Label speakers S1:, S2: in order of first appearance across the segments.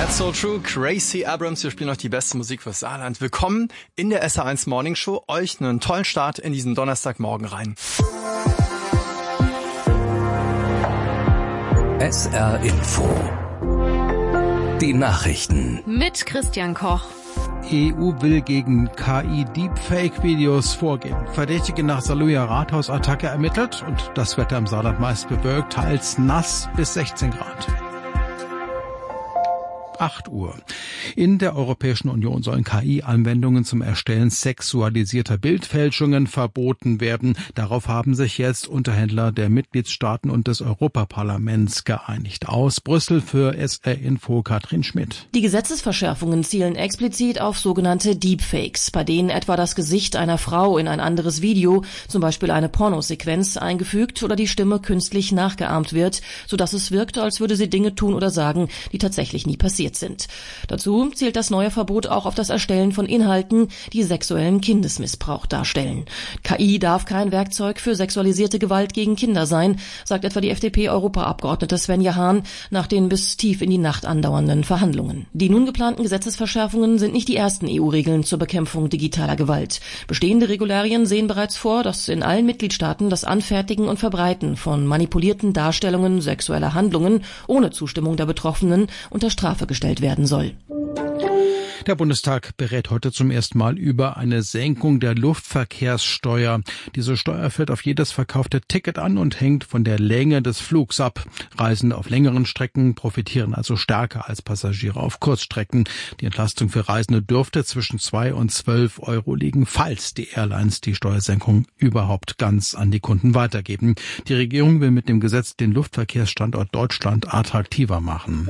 S1: That's so true. Gracie Abrams, wir spielen noch die beste Musik fürs Saarland. Willkommen in der SR1 Morning Show. Euch einen tollen Start in diesen Donnerstagmorgen rein.
S2: SR Info. Die Nachrichten.
S3: Mit Christian Koch.
S4: EU will gegen KI-Deepfake-Videos vorgehen. Verdächtige nach Saarlouier Rathausattacke ermittelt und das Wetter im Saarland meist bewölkt, teils nass bis 16 Grad. 8 Uhr. In der Europäischen Union sollen KI-Anwendungen zum Erstellen sexualisierter Bildfälschungen verboten werden. Darauf haben sich jetzt Unterhändler der Mitgliedstaaten und des Europaparlaments geeinigt. Aus Brüssel für SR Info Katrin Schmidt.
S5: Die Gesetzesverschärfungen zielen explizit auf sogenannte Deepfakes, bei denen etwa das Gesicht einer Frau in ein anderes Video, zum Beispiel eine Pornosequenz, eingefügt oder die Stimme künstlich nachgeahmt wird, sodass es wirkt, als würde sie Dinge tun oder sagen, die tatsächlich nie passiert sind. Dazu zielt das neue Verbot auch auf das Erstellen von Inhalten, die sexuellen Kindesmissbrauch darstellen. KI darf kein Werkzeug für sexualisierte Gewalt gegen Kinder sein, sagt etwa die FDP-Europaabgeordnete Svenja Hahn nach den bis tief in die Nacht andauernden Verhandlungen. Die nun geplanten Gesetzesverschärfungen sind nicht die ersten EU-Regeln zur Bekämpfung digitaler Gewalt. Bestehende Regularien sehen bereits vor, dass in allen Mitgliedstaaten das Anfertigen und Verbreiten von manipulierten Darstellungen sexueller Handlungen ohne Zustimmung der Betroffenen unter Strafe gestellt werden soll.
S4: Der Bundestag berät heute zum ersten Mal über eine Senkung der Luftverkehrssteuer. Diese Steuer fällt auf jedes verkaufte Ticket an und hängt von der Länge des Flugs ab. Reisende auf längeren Strecken profitieren also stärker als Passagiere auf Kurzstrecken. Die Entlastung für Reisende dürfte zwischen 2 und 12 Euro liegen, falls die Airlines die Steuersenkung überhaupt ganz an die Kunden weitergeben. Die Regierung will mit dem Gesetz den Luftverkehrsstandort Deutschland attraktiver machen.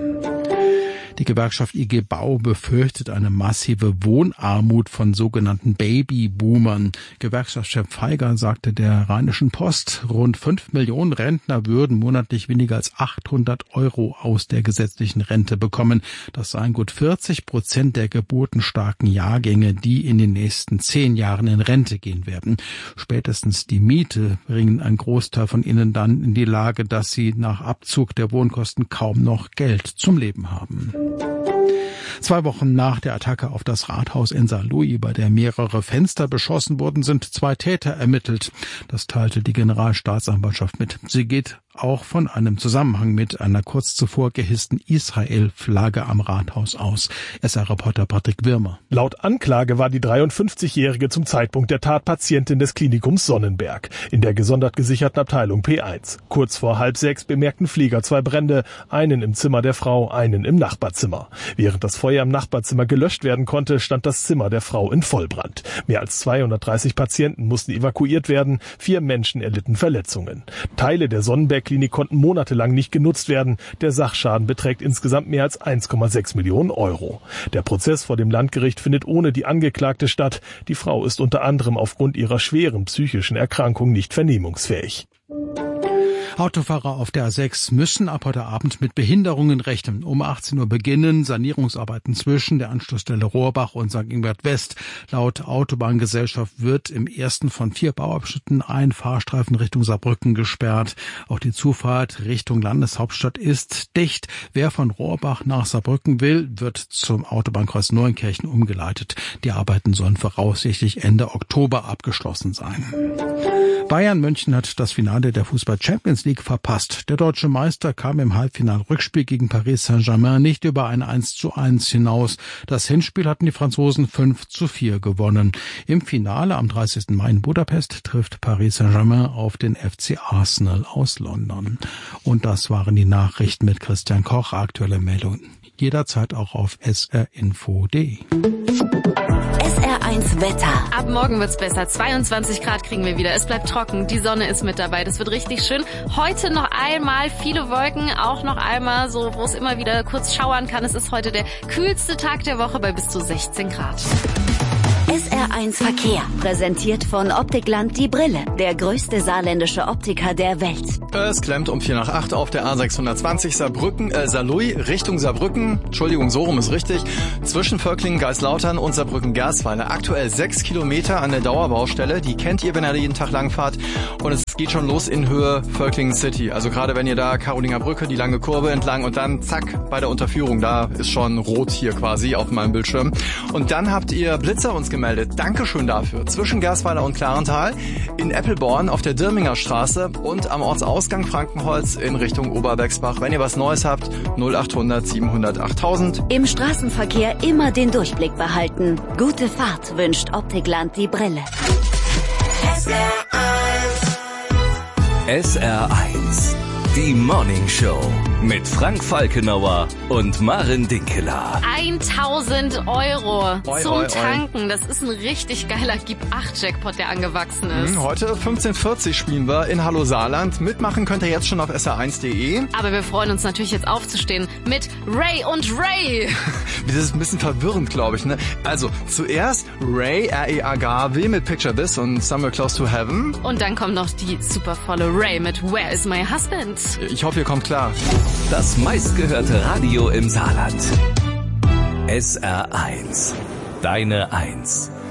S4: Die Gewerkschaft IG Bau befürchtet eine massive Wohnarmut von sogenannten Babyboomern. Gewerkschaftschef Feiger sagte der Rheinischen Post, rund 5 Millionen Rentner würden monatlich weniger als 800 Euro aus der gesetzlichen Rente bekommen. Das seien gut 40% der geburtenstarken Jahrgänge, die in den nächsten 10 Jahren in Rente gehen werden. Spätestens die Miete bringen einen Großteil von ihnen dann in die Lage, dass sie nach Abzug der Wohnkosten kaum noch Geld zum Leben haben. 2 Wochen nach der Attacke auf das Rathaus in Saarlouis, bei der mehrere Fenster beschossen wurden, sind 2 Täter ermittelt. Das teilte die Generalstaatsanwaltschaft mit. Sie geht auch von einem Zusammenhang mit einer kurz zuvor gehissten Israel-Flagge am Rathaus aus. SR-Reporter Patrick Wirmer.
S6: Laut Anklage war die 53-Jährige zum Zeitpunkt der Tat Patientin des Klinikums Sonnenberg in der gesondert gesicherten Abteilung P1. Kurz vor 5:30 bemerkten Flieger 2 Brände, einen im Zimmer der Frau, einen im Nachbarzimmer. Während das Feuer im Nachbarzimmer gelöscht werden konnte, stand das Zimmer der Frau in Vollbrand. Mehr als 230 Patienten mussten evakuiert werden, 4 Menschen erlitten Verletzungen. Teile der Sonnenberg-Klinik konnten monatelang nicht genutzt werden. Der Sachschaden beträgt insgesamt mehr als 1,6 Millionen Euro. Der Prozess vor dem Landgericht findet ohne die Angeklagte statt. Die Frau ist unter anderem aufgrund ihrer schweren psychischen Erkrankung nicht vernehmungsfähig.
S4: Autofahrer auf der A6 müssen ab heute Abend mit Behinderungen rechnen. Um 18 Uhr beginnen Sanierungsarbeiten zwischen der Anschlussstelle Rohrbach und St. Ingbert West. Laut Autobahngesellschaft wird im ersten von 4 Bauabschnitten ein Fahrstreifen Richtung Saarbrücken gesperrt. Auch die Zufahrt Richtung Landeshauptstadt ist dicht. Wer von Rohrbach nach Saarbrücken will, wird zum Autobahnkreuz Neunkirchen umgeleitet. Die Arbeiten sollen voraussichtlich Ende Oktober abgeschlossen sein. Bayern München hat das Finale der Fußball-Champions League verpasst. Der deutsche Meister kam im Halbfinal-Rückspiel gegen Paris Saint-Germain nicht über ein 1:1 hinaus. Das Hinspiel hatten die Franzosen 5:4 gewonnen. Im Finale am 30. Mai in Budapest trifft Paris Saint-Germain auf den FC Arsenal aus London. Und das waren die Nachrichten mit Christian Koch. Aktuelle Meldungen jederzeit auch auf srinfo.de.
S7: SR1 Wetter.
S3: Ab morgen wird's besser. 22 Grad kriegen wir wieder. Es bleibt trocken. Die Sonne ist mit dabei. Das wird richtig schön. Heute noch einmal viele Wolken. Auch noch einmal so, wo es immer wieder kurz schauern kann. Es ist heute der kühlste Tag der Woche bei bis zu 16 Grad.
S7: SR1 Verkehr. Präsentiert von Optikland die Brille. Der größte saarländische Optiker der Welt.
S1: Es klemmt um 7:45 auf der A620 Saarbrücken, Richtung Saarbrücken. Entschuldigung, so rum ist richtig. Zwischen Völklingen, Geislautern und Saarbrücken-Gersweiler. Aktuell 6 Kilometer an der Dauerbaustelle. Die kennt ihr, wenn ihr jeden Tag lang fahrt. Und es geht schon los in Höhe Völklingen City. Also gerade wenn ihr da Karolinger Brücke, die lange Kurve entlang und dann zack, bei der Unterführung, da ist schon rot hier quasi auf meinem Bildschirm. Und dann habt ihr Blitzer uns gemeldet. Dankeschön dafür. Zwischen Gersweiler und Klarental, in Eppelborn auf der Dirminger Straße und am Ortsausgang Frankenholz in Richtung Oberwechsbach. Wenn ihr was Neues habt, 0800 700 8000.
S7: Im Straßenverkehr immer den Durchblick behalten. Gute Fahrt wünscht Optikland die Brille.
S2: SR1, die Morning Show mit Frank Falkenauer und Maren Dinkeler.
S3: 1.000 Euro zum Tanken. Das ist ein richtig geiler Gib-8-Jackpot, der angewachsen ist.
S1: Heute 15:40 spielen wir in Hallo Saarland. Mitmachen könnt ihr jetzt schon auf sr1.de.
S3: Aber wir freuen uns natürlich jetzt aufzustehen mit Ray und Ray.
S1: Das ist ein bisschen verwirrend, glaube ich, ne? Also, zuerst Ray, R-E-A-G-W mit Picture This und Somewhere Close to Heaven.
S3: Und dann kommt noch die super volle Ray mit Where is my husband?
S1: Ich hoffe, ihr kommt klar.
S2: Das meistgehörte Radio im Saarland. SR1, deine 1.